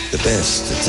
the best that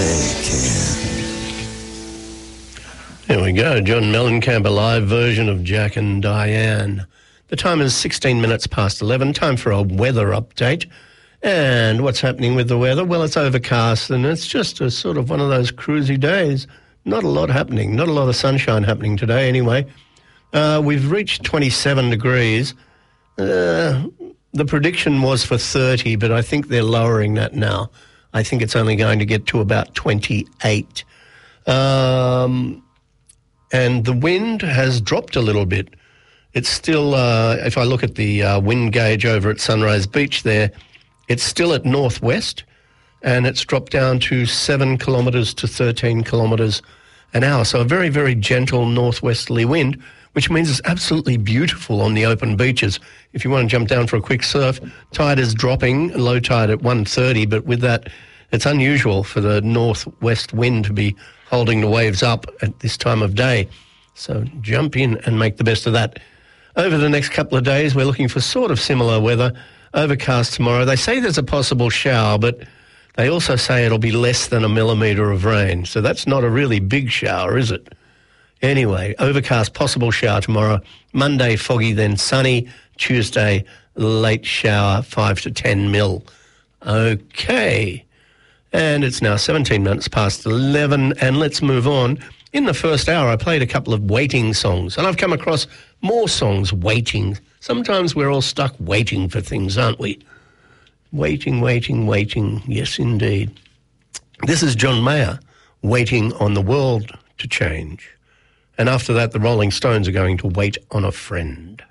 they can. Here we go, John Mellencamp, a live version of Jack and Diane. The time is 16 minutes past 11, time for a weather update. And what's happening with the weather? Well, it's overcast and it's just a sort of one of those cruisy days. Not a lot happening, not a lot of sunshine happening today anyway. We've reached 27 degrees. The prediction was for 30, but I think they're lowering that now. I think it's only going to get to about 28. And the wind has dropped a little bit. It's still, if I look at the wind gauge over at Sunrise Beach there, it's still at northwest, and it's dropped down to 7 kilometres to 13 kilometres an hour. So a very, very gentle northwesterly wind, which means it's absolutely beautiful on the open beaches. If you want to jump down for a quick surf, tide is dropping, low tide at 1:30, but with that, it's unusual for the northwest wind to be holding the waves up at this time of day. So jump in and make the best of that. Over the next couple of days, we're looking for sort of similar weather. Overcast tomorrow. They say there's a possible shower, but they also say it'll be less than 1 millimetre of rain. So that's not a really big shower, is it? Anyway, overcast, possible shower tomorrow. Monday, foggy, then sunny. Tuesday, late shower, 5 to 10 mil. Okay. And it's now 17 minutes past 11, and let's move on. In the first hour, I played a couple of waiting songs, and I've come across more songs waiting. Sometimes we're all stuck waiting for things, aren't we? Waiting, waiting, waiting. Yes, indeed. This is John Mayer, Waiting on the World to Change. And after that, the Rolling Stones are going to Wait on a Friend.